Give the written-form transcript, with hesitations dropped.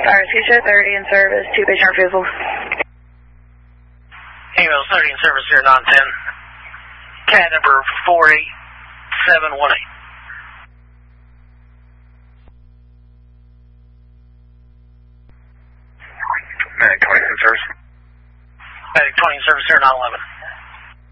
Fire Future 30 in service, 2 patient refusal. Email 30 in service here, 910. CAD number 48718. Medic 20 in service. Medic 20 in service here, 911.